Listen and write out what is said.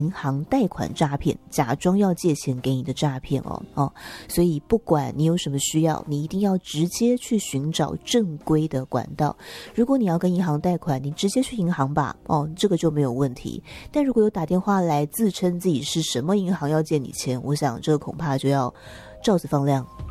银行贷款诈骗，假装要借钱给你的诈骗哦。所以不管你有什么需要，你一定要直接去寻找正规的管道。如果你要跟银行贷款，你直接去银行吧，这个就没有问题。但如果有打电话来自称自己是什么银行要借你钱，我想这个恐怕就要罩子放亮。